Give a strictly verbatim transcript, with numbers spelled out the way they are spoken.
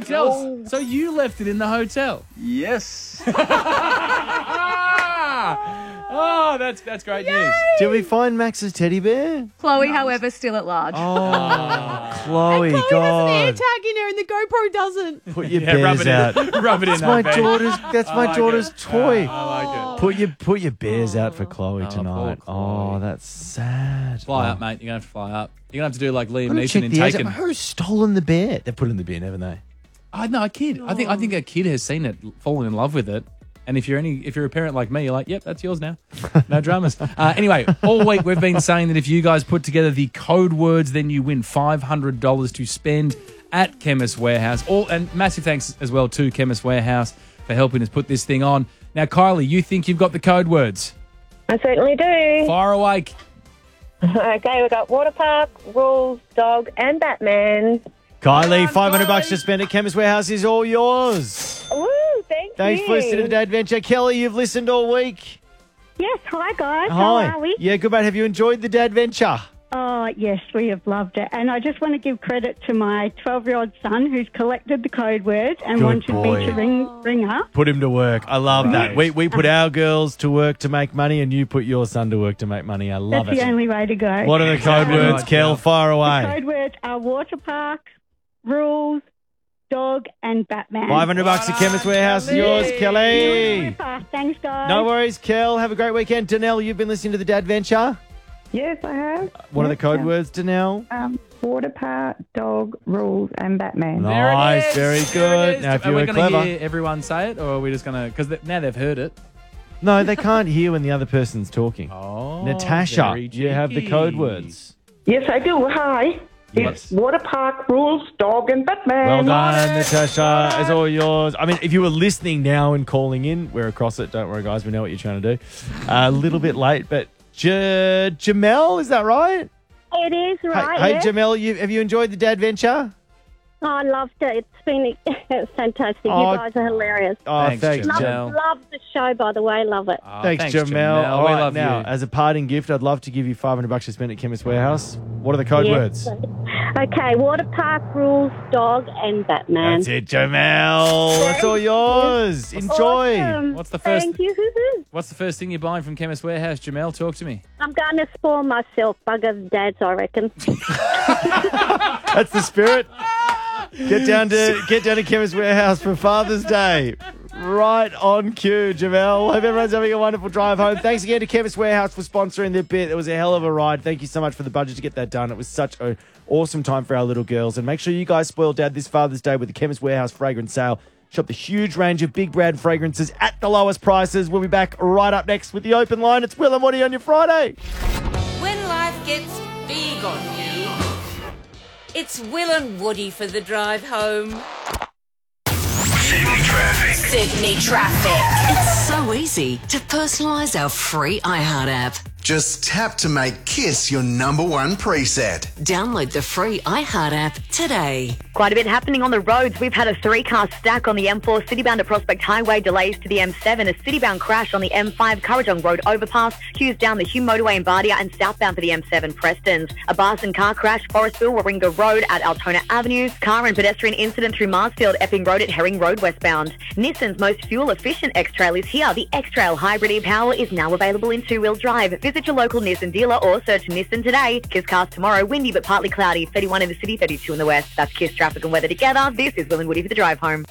hotel. So you left it in the hotel? Yes. Oh, that's that's great news. Did we find Max's teddy bear? Chloe, however, still at large. Oh, Chloe, Chloe God. has an AirTag in her and the GoPro doesn't. Put your Yeah, rub bears it out. in. Rub it in. That's my that bed. daughter's. That's I my like daughter's it. toy. I like it. Put your put your bears out for Chloe Oh, tonight. poor Chloe. Oh, that's sad. Fly oh. up, mate. You're gonna have to fly up. You're gonna have to do like Liam I'm gonna Neeson check in the age. Taken. Who's stolen the bear? They put it in the bin, haven't they? I know a kid. I think I think a kid has seen it, fallen in love with it. And if you're any, if you're a parent like me, you're like, yep, that's yours now. No dramas. Uh, anyway, all week we've been saying that if you guys put together the code words, then you win five hundred dollars to spend at Chemist Warehouse. All and massive thanks as well to Chemist Warehouse for helping us put this thing on. Now, Kylie, you think you've got the code words? I certainly do. Fire away. Okay, we've got water park, rules, dog, and Batman. Kylie, five hundred bucks to spend at Chemist Warehouse is all yours. Woo, thank Thanks you. for listening to the Day Adventure. Kelly, you've listened all week. Yes, hi guys. Hi. How are we? Yeah, good mate. Have you enjoyed the Day Adventure? Oh, yes, we have loved it. And I just want to give credit to my twelve-year-old son who's collected the code words and Good wanted boy. me to ring, ring up. Put him to work. I love that. We we put our girls to work to make money, and you put your son to work to make money. I love That's it. the only way to go. What are the code Exactly words, right, Kel? Kel. Fire away. Code words are water park, rules, dog, and Batman. five hundred bucks at Chemist Warehouse is yours, Kelly. Super. Thanks, guys. No worries, Kel. Have a great weekend. Danelle, you've been listening to the Dad Adventure. Yes, I have. What are the Yes, code yeah. words, Danelle? Um, water park, dog, rules, and Batman. There it Nice, is. very There it good. is. Now, if are you we were going to clever. hear everyone say it, or are we just going to? Because th- now they've heard it. No, they can't hear when the other person's talking. Oh, Natasha, very you have the cheeky. code words. Yes, I do. Hi. Yes. It's water park, rules, dog, and Batman. Well done, Natasha. It's all yours. I mean, if you were listening now and calling in, we're across it. Don't worry, guys. We know what you're trying to do. A little bit late, but J- Jamel, is that right? It is, right? Hey, hey yeah. Jamel, you, have you enjoyed the Dad Adventure? Oh, I loved it. It's been it's fantastic. Oh, You guys are hilarious. Oh, Thanks, thanks, Jamel. Jamel. Love, love the show, by the way. Love it. Oh, Thanks, Jamel. Jamel. All We right, love now, you. as a parting gift, I'd love to give you five hundred bucks to spend at Chemist Warehouse. What are the code Yes. words? Okay, water park, rules, dog, and Batman. That's it, Jamel. That's all yours. Enjoy. Awesome. What's the first- Thank you. What's the first thing you're buying from Chemist Warehouse, Jamel? Talk to me. I'm going to spoil myself. Bugger dads, I reckon. That's the spirit. Get down to get down to Chemist Warehouse for Father's Day. Right on cue, Jamel. Hope everyone's having a wonderful drive home. Thanks again to Chemist Warehouse for sponsoring the bit. It was a hell of a ride. Thank you so much for the budget to get that done. It was such an awesome time for our little girls. And make sure you guys spoil Dad this Father's Day with the Chemist Warehouse fragrance sale. Shop the huge range of big brand fragrances at the lowest prices. We'll be back right up next with the open line. It's Will and Woody on your Friday. When life gets big on you, it's Will and Woody for the drive home. Sydney traffic. Sydney traffic. It's so easy to personalise our free iHeart app. Just tap to make Kiss your number one preset. Download the free iHeart app today. Quite a bit happening on the roads. We've had a three-car stack on the M four citybound to Prospect Highway, delays to the M seven, a citybound crash on the M five Currajong Road overpass, queues down the Hume Motorway in Bardia and southbound for the M seven Prestons. A bus and car crash, Forestville, Warringah Road at Altona Avenue. Car and pedestrian incident through Marsfield, Epping Road at Herring Road westbound. Nissan's most fuel-efficient X-Trail is here. The X-Trail Hybrid e-Power is now available in two-wheel drive. Visit your local Nissan dealer or search Nissan today. Kiss cars tomorrow, windy but partly cloudy, thirty-one in the city, thirty-two in the west. That's Kiss traffic and weather together. This is Will and Woody for the drive home.